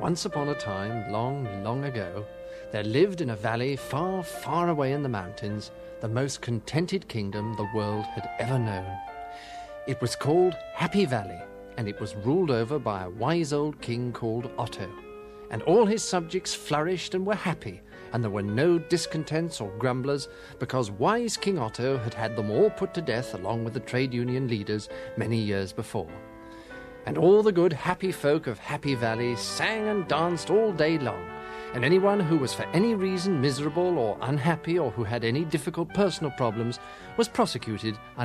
Once upon a time, long, long ago, there lived in a valley far, far away in the mountains the most contented kingdom the world had ever known. It was called Happy Valley, and it was ruled over by a wise old king called Otto. And all his subjects flourished and were happy, and there were no discontents or grumblers, because wise King Otto had had them all put to death along with the trade union leaders many years before. And all the good happy folk of Happy Valley sang and danced all day long, and anyone who was for any reason miserable or unhappy or who had any difficult personal problems was prosecuted